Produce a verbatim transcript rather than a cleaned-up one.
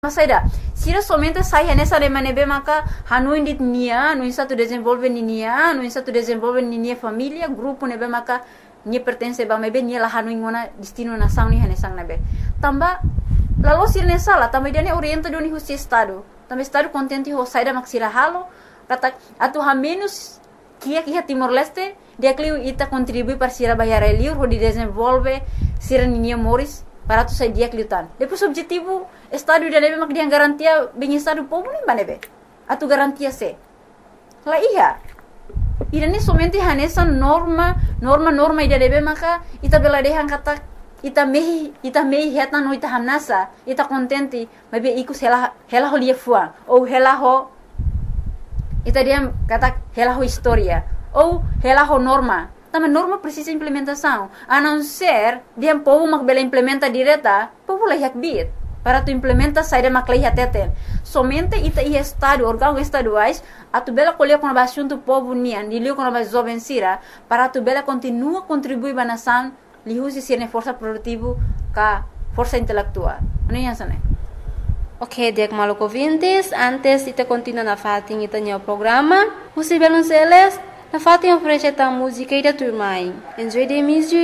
Masaida, sira somente sai nessa remanebe maka hanu indit nia, no insa tu desenvolve nia, no insa tu desenvolve nia família, grupo nebe maka nia pertence ba mebe nia la hanu ingona destino na sang ni hane sang nebe. Tamba lalu sira nessa la tamba dia ne orienta do ni husi estado. Tamba estado contente ho saida mak sira halo, kata atu ha menos kia kia Timor Leste, dia kliu ita contribui para sira bayar liur ho di desenvolve sira nia Moris para tu sai dia kliutan. Depois objetivo estado da nebe mak dia garantia bem estado povo nem banebe. Atu garantia se. La iya. Ida ni somente hanesa norma norma norma ida nebe maka ita bela dehan kata ita mehi ita mehi heta no ita hanasa ita contente mabe iku hela hela ho lia fua ou hela ho ita dia kata hela ho historia ou hela ho norma. Tama norma precisa implementação. A não ser dia povo mak bela implementa direta, povo la yak bit. Para tu implementa saída maclei ateten. Somente ita i estado, órgão estaduais, a tu bela colher com a assunto povo nian, de liu com a jovem sira, para tu bela continua contribuir para a nação, li usi sirne força produtiva ka força intelectual. Não é isso, né? Ok, dek maluco ouvintes, antes ita continua na fatin ita nyo programa, usi belun seles, na fatin oferece ta música ida turmai. Enjoy the music.